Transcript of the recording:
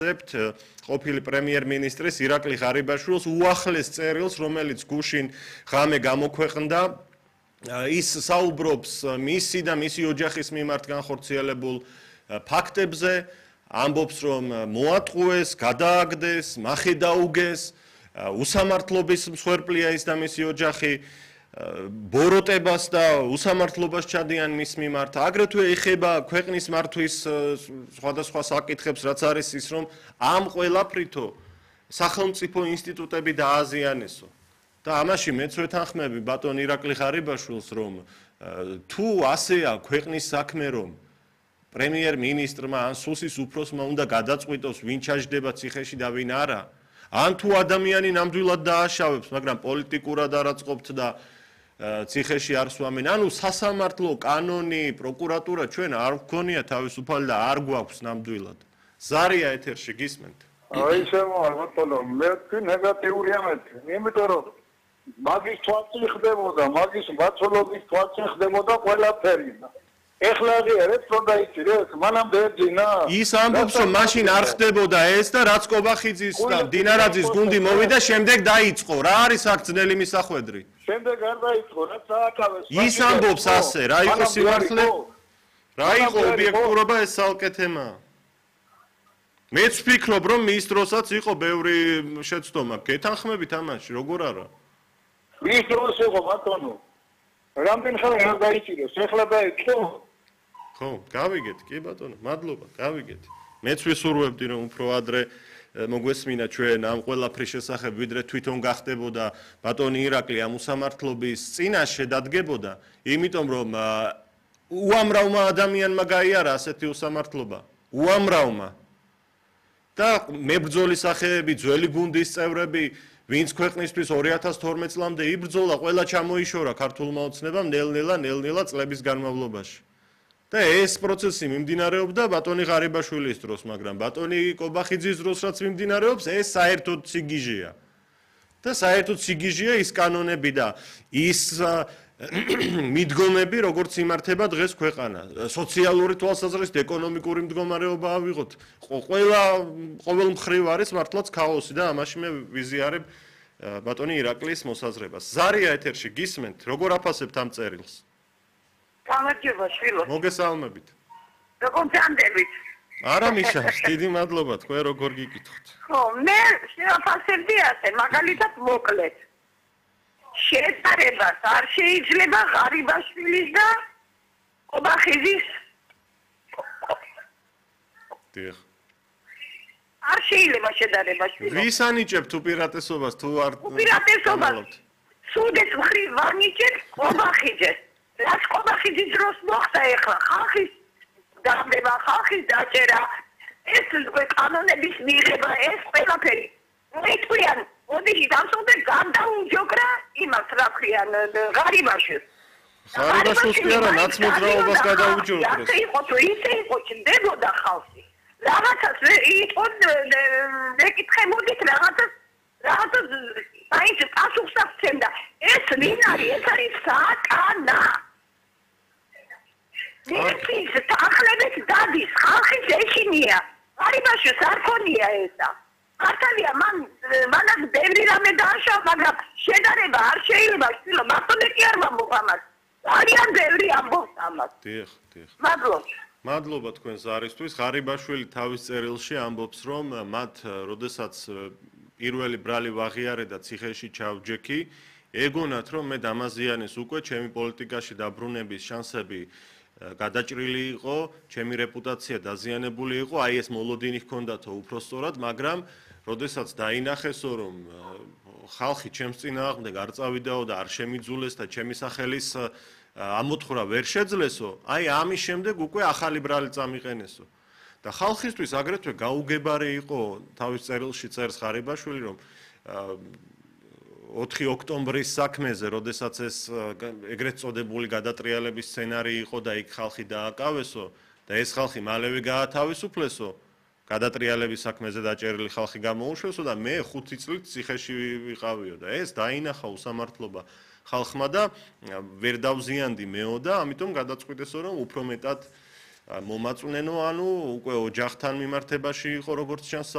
ყოფილი პრემიერ-მინისტრის ირაკლი ღარიბაშვილს უახლეს წერილს, რომელიც გუშინ ღამე გამოქვეყნდა, ის საუბრობს მისი და მისი ოჯახის მიმართ განხორციელებულ ფაქტებზე, ამბობს, რომ მოატყუეს, გადააგდეს, მახე დაუგეს, უსამართლობის მსხვერპლია ის და მისი ოჯახი, ბოროტებას და უსამართლობას ჩადიან მის მიმართ. აგრეთვე ეხება ქვეყნის მართვის სხვადასხვა საკითხებს, რაც არის ის, რომ ამ ყველაფრითო სახელმწიფო ინსტიტუტები დააზიანესო. და ამაში მეც ვეთანხმები ბატონ ირაკლი ღარიბაშვილს, რომ თუ ასეა ქვეყნის საქმე, რომ პრემიერ-მინისტრმა ან სუსის უფროსმა უნდა გადაწყვიტოს, ვინ ჩაჯდება ციხეში და ვინ არა, ან თუ ადამიანი ნამდვილად დააშავებს, მაგრამ პოლიტიკურად არ აწყობთ და ციხეში არ სვამენ, ანუ სასამართლო კანონი, პროკურატურა ჩვენ არ გვქონია თავისუფალი და არ გვაქვს ნამდვილად. ზარია ეთერში გისმენთ? აი შემოვა ბატონო, მე ნეგატიური ამეთი, იმიტომ რომ მაგის თვალწინ ხდებოდა, მაგის მაცოლობის თვალწინ ხდებოდა ყველაფერი. ეხლა აღიარეთ, რომ დაიჭირეს, მანამდე ეძინა. ის ამბობს, რომ მაშინ არ ხდებოდა ეს და რაც კობახიძის და დინარაძის გუნდი მოვიდა, შემდეგ დაიწყო. რა არის აქ ძნელი მისახვედრი? შემდეგ არ დაიწყო, რაც დააკავეს. ის ამბობს ასე, რა იყო სიმართლე? რა იყო ობიექტურობა, ეს ალკე თემაა. მეც ვფიქრობ, რომ მის დროსაც იყო ბევრი შეცდომა. გეთანხმებით ამაში, როგორ არა? მის დროს იყო ბატონო. რამდენ ხანი არ დაიჭირეს, ეხლა დაიწყო. ხო, გავიგეთ, კი ბატონო, მადლობა, გავიგეთ. მეც ვისურვებდი, რომ უფრო ადრე მოგვესმინა ჩვენ ამ ყველაფრის შესახებ, ვიდრე თვითონ გახდებოდა ბატონი ირაკლი ამ უსამართლობის წინაშე დადგებოდა, იმიტომ რომ უამრავმა ადამიანმა გაიარა ასეთი უსამართლობა, უამრავმა. და მებრძოლი სახეები, ძველი გუნდის წევრები, ვინც ქვეყნისთვის 2012 წლამდე იბრძოლა, ყველა ჩამოიშორა ქართულმა ოცნებამ ნელ-ნელა წლების განმავლობაში. და ეს პროცესი მიმდინარეობდა ბატონი ღარიბაშვილის დროს, მაგრამ ბატონი კობახიძის დროს რაც მიმდინარეობს, ეს საერთოდ სიგიჟეა. და საერთოდ სიგიჟეა ის კანონები და ის მიდგომები, როგორც იმართება დღეს ქვეყანა. სოციალური თვალსაზრისით, ეკონომიკური მდგომარეობა ავიღოთ. ყოველ მხრივ არის მართლაც ქაოსი და ამაში მე ვიზიარებ ბატონი ირაკლის მოსაზრებას. ზარია ეთერში გისმენთ, როგორ აფასებთ ამ წერილს? გამარჯობა შვილო. მოგესალმებით. როგორ ჯანდებით? არა მიშას, დიდი მადლობა, თქვენ როგორ გიკითხოთ? ხო, მე შევაფასებდი ასე, მაგალითად მოკლედ. შეტარებას არ შეიძლება ღარიბაშვილის და კობახიძის. დიახ. არ შეიძლება შედარება შვილო. ვის ანიჭებთ უპირატესობას თუ არ უპირატესობას? სუდეს მხრივ ვანიჭებ კობახიძეს. რაც კობახიძის დროს მოხდა ეხლა ხალხის გახდება, ხალხის დაჭერა, ეს კანონების მიღება, ეს ყველაფერი. მოიწვიან, ოდიში დამსწრე გადაუჯოგრა იმას რა ქვიან ღარიბაშვილს. ღარიბაშვილს კი არა, ნაცმოძრაობას გადაუჯოგრეს. ასე იყო თუ ისე იყო, ჩნდებოდა ხალხი. რაღაცას იყო მეკითხებოდით რაღაცას აიც პასუხს აღწევდა. ეს ვინ არის? ეს არის საკანა. ეს ახლებეთ დადის, ხალხის ეშინია. ღარიბაშვილს არ ქონია ესა. ახალია მანაც ბევრი რამე დააშავა, მაგრამ შედარება არ შეიძლება შვილო, მართლაც კი არ ვამბობ ამას. ძალიან ბევრი ამბობს ამას. დიახ. მადლობა. მადლობა თქვენ ზარისთვის. ღარიბაშვილი თავის წერილში ამბობს, რომ მათ როდესაც პირველი ბრალი ვაღიარე და ციხეში ჩავჯექი, ეგონათ, რომ მე დამაზიანეს უკვე ჩემი პოლიტიკაში დაბრუნების შანსები გადაჭრილი იყო, ჩემი რეპუტაცია დაზიანებული იყო, აი ეს მოლოდინი ჰქონდათო უფრო სწორად, მაგრამ როდესაც დაინახესო, რომ ხალხი ჩემს წინააღმდეგ არ წავიდაო და არ შემიძულეს და ჩემი სახელის ამოთხრა ვერ შეძლესო, აი ამის შემდეგ უკვე ახალი ბრალი წამიყენესო. და ხალხისთვის აგრეთვე გაუგებარი იყო თავის წერილში წერს ღარიბაშვილი, რომ 4 ოქტომბრის საქმეზე, როდესაც ეს ეგრეთ წოდებული გადატრიალების სცენარი იყო და იქ ხალხი დააკავესო და ეს ხალხი მალევე გაათავისუფლესო, გადატრიალების საქმეზე დაჭერილი ხალხი გამოუშვესო და მე 5 წლით ციხეში ვიყავიო და ეს დაინახა უსამართლობა ხალხმა და ვერ დავზიანდი მეო და ამიტომ გადაწყვიტესო, რომ უფრო მეტად მომაწვნენო, ანუ უკვე ოჯახთან მიმართებაში იყო როგორც ჩანს